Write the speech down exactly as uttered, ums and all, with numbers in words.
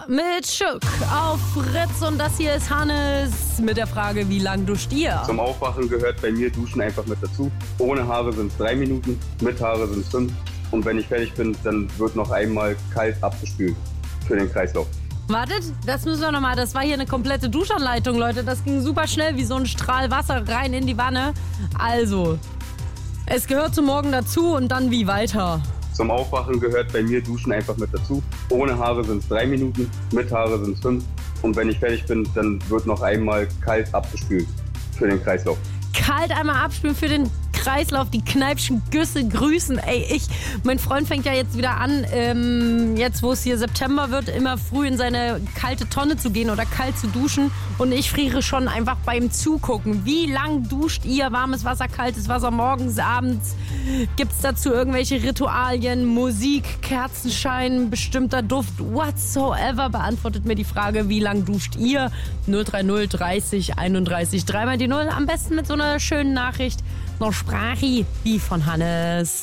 mit Schuck auf Fritz und das hier ist Hannes mit der Frage, wie lang duscht ihr? Zum Aufwachen gehört bei mir Duschen einfach mit dazu. Ohne Haare sind es drei Minuten, mit Haare sind es fünf. Und wenn ich fertig bin, dann wird noch einmal kalt abgespült für den Kreislauf. Wartet, das müssen wir nochmal. Das war hier eine komplette Duschanleitung, Leute. Das ging super schnell, wie so ein Strahl Wasser rein in die Wanne. Also, es gehört zum Morgen dazu und dann wie weiter? Zum Aufwachen gehört bei mir Duschen einfach mit dazu. Ohne Haare sind es drei Minuten, mit Haare sind es fünf. Und wenn ich fertig bin, dann wird noch einmal kalt abgespült für den Kreislauf. Kalt einmal abspülen für den Kreislauf, die Kneipschen Güsse grüßen. Ey, ich, mein Freund fängt ja jetzt wieder an, ähm, jetzt wo es hier September wird, immer früh in seine kalte Tonne zu gehen oder kalt zu duschen. Und ich friere schon einfach beim Zugucken. Wie lang duscht ihr? Warmes Wasser, kaltes Wasser, morgens, abends? Gibt's dazu irgendwelche Ritualien, Musik, Kerzenschein, bestimmter Duft, whatsoever? Beantwortet mir die Frage, wie lang duscht ihr? null drei null dreißig einunddreißig dreimal die Null. Am besten mit so einer schönen Nachricht. Noch Sprachi wie von Hannes.